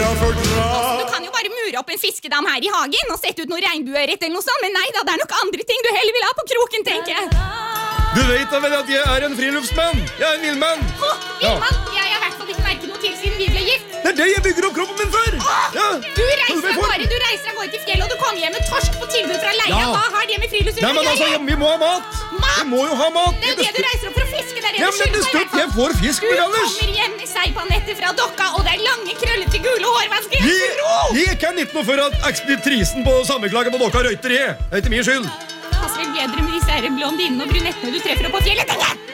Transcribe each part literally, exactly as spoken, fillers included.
skal fordra. Du kan jo bare mure opp en fiskedam her i hagen og sette ut noe regnbueørret eller noe sånt, men nei da, det er nok andre ting du heller vil ha på kroken, tenker jeg. Du vet da vel at jeg er en friluftsmann? Jeg er en villmann. Å, villmann, jeg har i hvert fall ikke merket noe til siden vi ble gift. Det er det jeg bygger opp kroppen min for. Ja. Du reiser deg bare, du reiser deg bare til fjellet, og du kommer hjem med torsk på tilbud fra leia. Ja. Hva har det med friluftsliv? Nei, men altså, vi må ha mat. Mat? Vi må jo ha mat. Det er jo det du reiser opp for å fiske der. Ja, men det støtt, jeg får fisk med ellers. Du kommer hjem med seigpannetter fra dokka, og det er lange, krøllete gule hår. Hva skal jeg Jeg, tro? jeg kan ikke noe for at ekspeditrisen på sammenklaget på dokka røyter i. Det er ikke min skyld. Passer vel bedre med disse her blondinene og brunettene du treffer opp på fjellet, tenker jeg.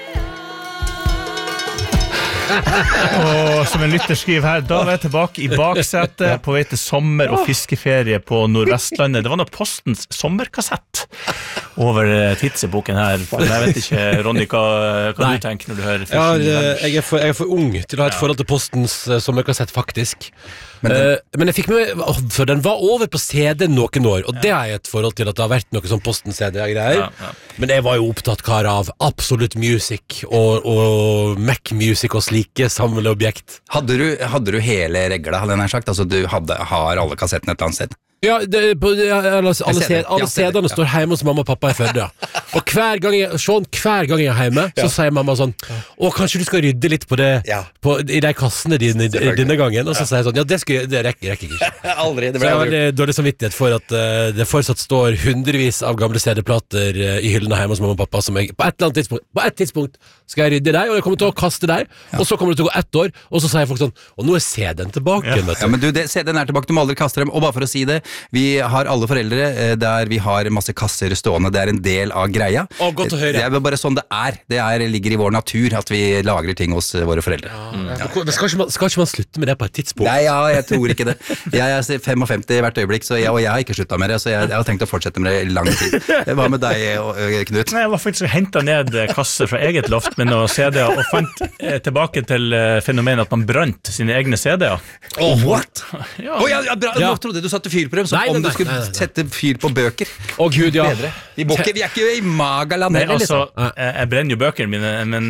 Og som en lytter skriver her, da var jeg tilbake i baksetet på vei til sommer- og fiskeferie på Nordvestlandet. Det var nå Postens sommerkassett over tidsepoken her. Jeg vet ikke, Ronny, hva, hva du tenker når du hører ja, jeg, er for, jeg er for ung til å ha et forhold til Postens uh, sommerkassett, faktisk. Men, den, uh, men jeg fikk med oh, for den var over på C D noen år, og ja. Det er et forhold til at det har vært noe sånn Posten-C D-greier. Ja, ja. Men jeg var jo opptatt kar av Absolute Music og, og Mac Music og slike samleobjekt. Hadde du, hadde du hele regla, hadde jeg sagt? Altså du hadde, har alle kassettene et eller annet sted? Ja, det, på, ja alle, alle, alle C-ene ja. Står hjemme hos mamma og pappa i Førde. Og hver gang jeg, sånn, hver gang jeg er hjemme, ja. Så sier mamma sånn: å, kanskje du skal rydde litt på det ja. På, i de kassene dine denne gangen. Og så ja. Sier jeg sånn: ja, det, skal, det rekker, rekker jeg ikke. Aldri, det så jeg har litt dårlig samvittighet for at uh, det fortsatt står hundrevis av gamle C D-plater uh, i hyllene hjemme hos mamma og pappa som jeg på et eller annet tidspunkt, på et tidspunkt skal jeg rydde deg, og jeg kommer til å kaste deg, ja. Og så kommer det til å gå ett år, og så sier folk sånn: og nå er C D-en tilbake. Ja, ja men du, C D-en er tilbake, du må aldri kaste dem. Og bare for å si det, vi har alle foreldre der vi har masse kasser stående, det er en del av greia. Å, godt å høre. Det er bare sånn det er. Det er, ligger i vår natur at vi lagrer ting hos våre foreldre. Ja, mm. ja. Men skal ikke, man, skal ikke man slutte med det på et tidspunkt? Nei, ja, jeg tror ikke det. Jeg er femtifem hvert øyeblikk, så jeg, og jeg har ikke sluttet med det, så jeg, jeg har tenkt å fortsette med det i lang tid. Hva med deg, Knut? Nei, jeg var faktisk hentet ned kasser fra eget loft med noen C D-er, og fant eh, tilbake til eh, fenomenet at man brant sine egne C D-er. Oh, what? Ja. Oh, ja, ja, bra. Ja. Nå trodde du satte fyr på dem, som nei, om nei, du skulle nei, nei, nei. sette fyr på bøker. Å Gud, ja. Bedre. Vi, bokke, vi er ikke i Magaland Nei, heller, altså, liksom. jeg, jeg brenner jo bøkene mine, men,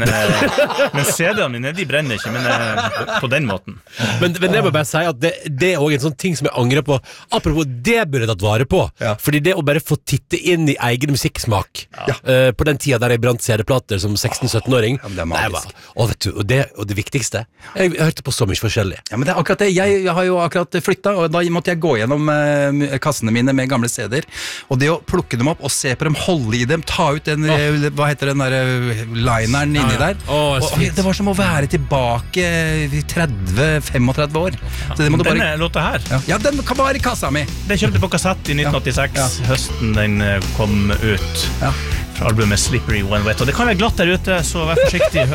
men C D-ene mine, de brenner ikke, men eh, på den måten. Men, men det må bare si at det, det er også en sånn ting som jeg angrer på. Apropos, det burde jeg tatt vare på. Ja. Fordi det å bare få titte inn i egen musikksmak ja. uh, på den tida der jeg brant C D-plater som seksten-sytten-åring. Ja, det er magisk. Nei, og, vet du, og, det, og det viktigste, jeg, jeg hørte på så mye forskjellig. Ja, men det er akkurat det. Jeg, jeg har jo akkurat flyttet, og da måtte jeg gå gjennom uh, kassene mine med gamle C D-er. Og det å plukke dem opp og se på dem, holde i dem, ta ut den, oh. hva heter den der lineren inni ja, ja. Der. Oh, og, det var som å være tilbake i tretti til femogtretti år. Så det må du bare... Denne låta her. Ja. ja, den kan være i kassa mi. Den kjøpte på kassett i nitten åttiseks, ja. Ja. Høsten den kom ut. Ja. Fra albumet Slippery When Wet. Og det kan være glatt der ute, så vær forsiktig.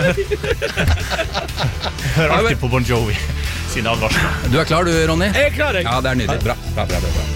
Hør alltid på Bon Jovi sine advarsler. Du er klar du, Ronny? Jeg er klar, jeg. Ja, det er nydelig. Bra, bra, bra, bra.